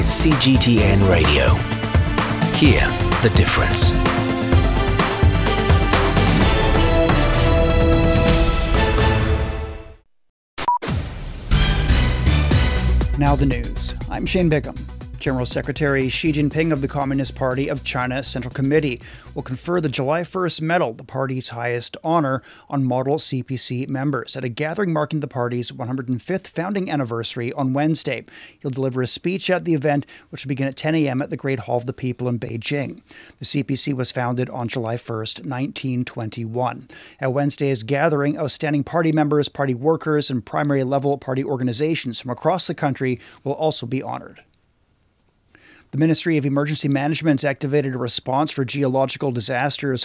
CGTN Radio. Hear the difference. Now the news. I'm Shane Bigham. General Secretary Xi Jinping of the Communist Party of China Central Committee will confer the July 1st Medal, the party's highest honor, on model CPC members at a gathering marking the party's 105th founding anniversary on Wednesday. He'll deliver a speech at the event, which will begin at 10 a.m. at the Great Hall of the People in Beijing. The CPC was founded on July 1st, 1921. At Wednesday's gathering, outstanding party members, party workers, and primary-level party organizations from across the country will also be honored. The Ministry of Emergency Management activated a response for geological disasters